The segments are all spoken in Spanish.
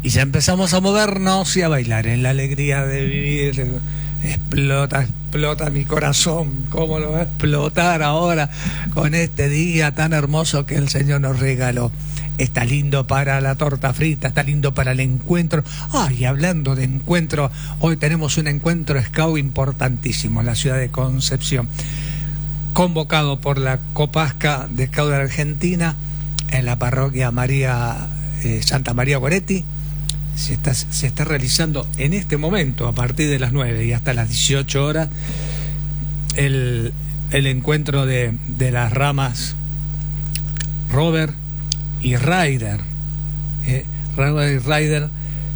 Y ya empezamos a movernos y a bailar en la alegría de vivir. Explota mi corazón. ¿Cómo lo va a explotar ahora con este día tan hermoso que el Señor nos regaló? Está lindo para la torta frita, está lindo para el encuentro. Y hablando de encuentro, hoy tenemos un encuentro scout importantísimo en la ciudad de Concepción, convocado por la Copasca de Scout de Argentina en la parroquia Santa María Goretti. Se está realizando en este momento, a partir de las 9 y hasta las 18 horas, el encuentro de las ramas Robert y Ryder. Robert y Ryder,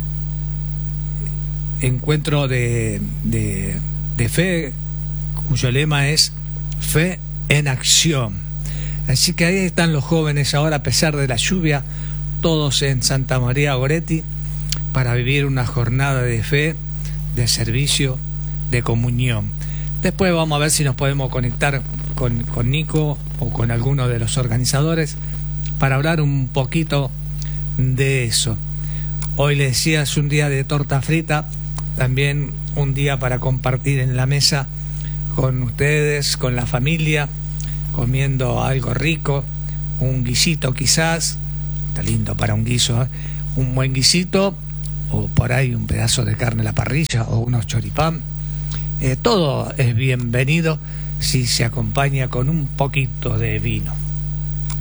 encuentro de fe, cuyo lema es fe en acción. Así que ahí están los jóvenes ahora, a pesar de la lluvia, todos en Santa María Goretti, para vivir una jornada de fe, de servicio, de comunión. Después vamos a ver si nos podemos conectar con Nico o con alguno de los organizadores para hablar un poquito de eso. Hoy les decía, es un día de torta frita, también un día para compartir en la mesa con ustedes, con la familia, comiendo algo rico, un guisito quizás, está lindo para un guiso, un buen guisito, o por ahí un pedazo de carne a la parrilla o unos choripán. Todo es bienvenido si se acompaña con un poquito de vino.